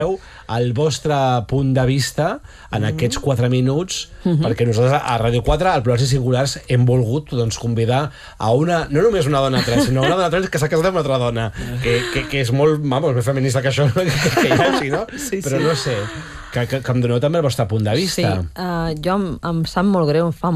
el vostre punt de vista en aquests 4 minuts, perquè nosaltres a Ràdio 4, al Plurals i Singulars, hem volgut convidar a una, no només una dona trans, sinó una dona trans que s'ha casat amb una altra dona, que és molt, vamos, més feminista que això, que hi hagi, no? Però no sé, que em doneu també el vostre punt de vista. Sí, jo em sap molt greu, em fa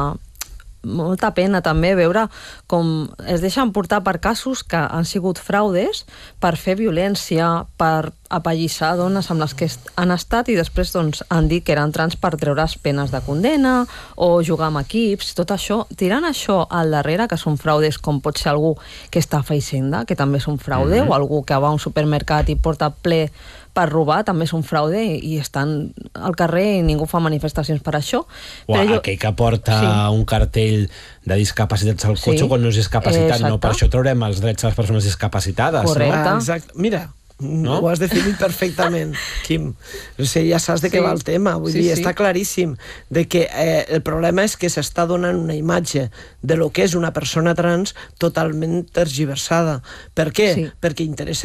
molta pena també veure com es deixen portar per casos que han sigut fraudes per fer violència, per apallissar dones amb les que han estat i després han dit que eren trans per treure's penes de condena o jugar amb equips, tot això, tirant això al darrere, que són fraudes com pot ser algú que està a Hisenda, que també és un fraude, o algú que va a un supermercat i porta ple per robar, també és un fraude i estan al carrer i ningú fa manifestacions per això. O aquell que porta un cartell de discapacitats al cotxe quan no és discapacitat, no, per això traurem els drets a les persones discapacitades. Correcte. Exacte. Mira, ho has definit perfectament, Quim. O sigui, ja saps de què va el tema. Vull dir, està claríssim de que el problema és que s'està donant una imatge de lo que és una persona totalment tergiversada. Per què? Perquè interessa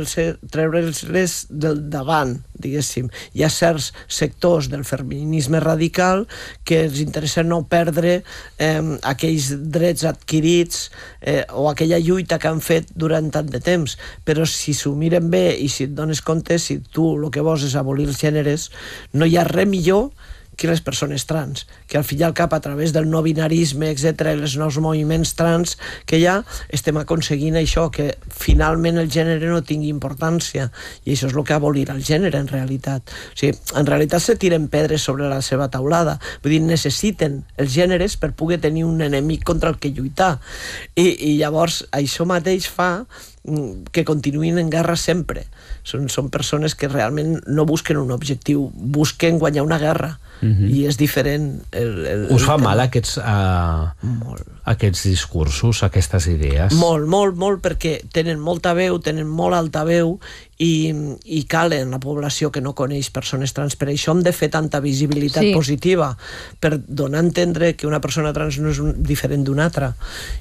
treure'ls del davant, diguéssim. Hi ha certs sectors del feminisme radical que els interessa no perdre aquells drets adquirits o aquella lluita que han fet durant tant de temps. Però si s'ho miren bé i si et dones compte, si tu el que vols és abolir els gèneres, no hi ha res millor que les persones trans, que al fi i al cap, a través del no binarisme, etc., i els nous moviments trans que hi ha, estem aconseguint això, que finalment el gènere no tingui importància, i això és el que abolirà el gènere, en realitat. O sigui, en realitat se tiren pedres sobre la seva taulada, vull dir, necessiten els gèneres per poder tenir un enemic contra el que lluitar, i llavors això mateix fa que continuïn en guerra sempre. Són persones que realment no busquen un objectiu, busquen guanyar una guerra, i és diferent. Us fa mal aquests discursos, aquestes idees? Molt, molt, molt, perquè tenen molta veu, tenen molt alta veu, i calen la població que no coneix persones trans. Per això hem de fer tanta visibilitat positiva, per donar a entendre que una persona trans no és diferent d'una altra,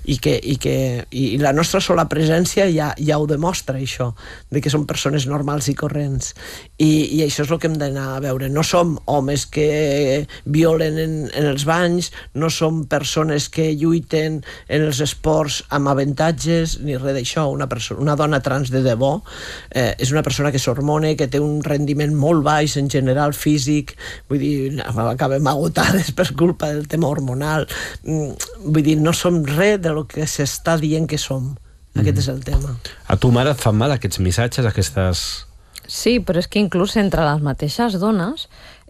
i la nostra sola presència ja ho demostra, això, de que són persones normals i corrents, i això és el que hem d'anar a veure. No som homes que violen en els banys, no som persones que lluiten en els esports amb avantatges, ni res d'això. Una dona trans de debò és una persona que s'hormona, que té un rendiment molt baix en general físic, vull dir, acabem agotades per culpa del tema hormonal, vull dir, no som res del que s'està dient que som. Aquest és el tema. A tu, mare, et fan mal aquests missatges, aquestes... Sí, però és que inclús entre les mateixes dones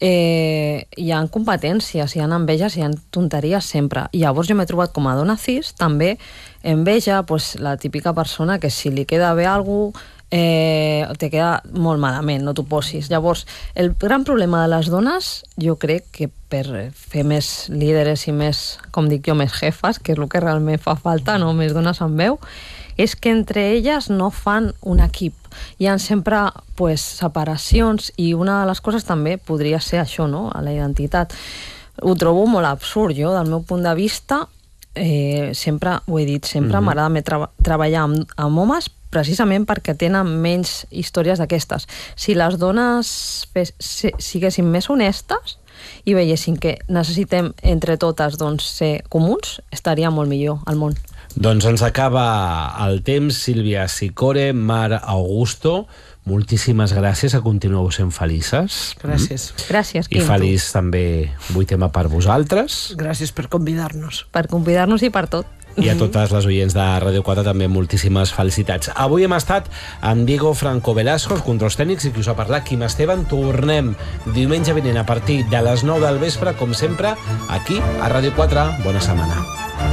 hi ha competències, hi ha enveges, hi ha tonteries sempre. I llavors jo m'he trobat com a dona cis també enveja la típica persona que si li queda bé algú te queda molt malament, no t'ho posis. Llavors, el gran problema de les dones, jo crec que per fer més líderes i més, com dic jo, més jefes, que és el que realment fa falta, no? Més dones amb veu, és que entre elles no fan un equip. Hi ha sempre separacions, i una de les coses també podria ser això, no? A la identitat. Ho trobo molt absurd, jo, del meu punt de vista. Sempre, ho he dit, sempre m'agrada treballar amb homes, precisament perquè tenen menys històries d'aquestes. Si les dones siguessin més honestes i veiessin que necessitem entre totes ser comuns, estaria molt millor al món. Doncs ens acaba el temps. Sílvia Sicore, Mar Augusto, moltíssimes gràcies, a continueu sent felices. Gràcies. Gràcies, Quim. I feliç també 8M per vosaltres. Gràcies per convidar-nos. Per convidar-nos i per tot. I a totes les oients de Ràdio 4 també moltíssimes felicitats. Avui hem estat amb Diego Franco Velasco, els controls tècnics, i qui us ha parlat, Quim Esteban. Tornem diumenge vinent a partir de les 9 del vespre, com sempre, aquí a Ràdio 4. Bona setmana.